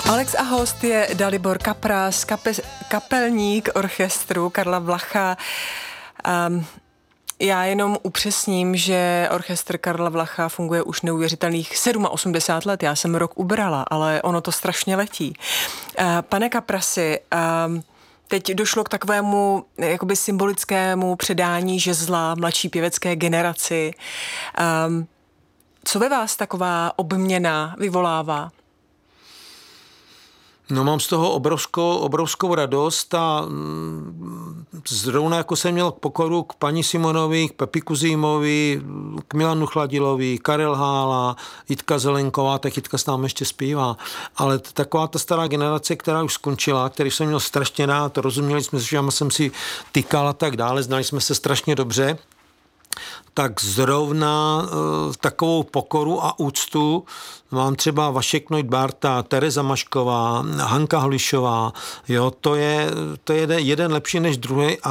Alex a host je Dalibor Kapras, kapelník orchestru Karla Vlacha. Já jenom upřesním, že orchestr Karla Vlacha funguje už neuvěřitelných 87 let. Já jsem rok ubrala, ale ono to strašně letí. Pane Kaprasi, teď došlo k takovému jakoby symbolickému předání žezla mladší pěvecké generaci. Co ve vás taková obměna vyvolává? No, mám z toho obrovskou radost a zrovna jako jsem měl pokoru k paní Simonovi, k Pepi Kuzímovi, k Milanu Chladilovi, Karel Hála, Jitka Zelenková, tak Jitka s námi ještě zpívá. Ale taková ta stará generace, která už skončila, který jsem měl strašně rád, rozuměli jsme se, že já jsem si tykal a tak dále, znali jsme se strašně dobře, tak zrovna takovou pokoru a úctu mám třeba Vašek Noit-Barta, Tereza Mašková, Hanka Holišová, jo, to je jeden lepší než druhý a